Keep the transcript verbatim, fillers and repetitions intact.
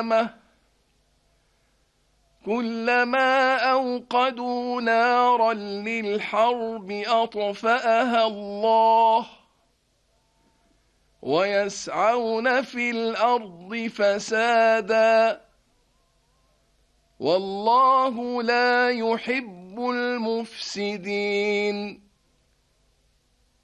القيامة كلما أوقدوا نارا للحرب أطفأها الله ويسعون في الأرض فسادا والله لا يحب المفسدين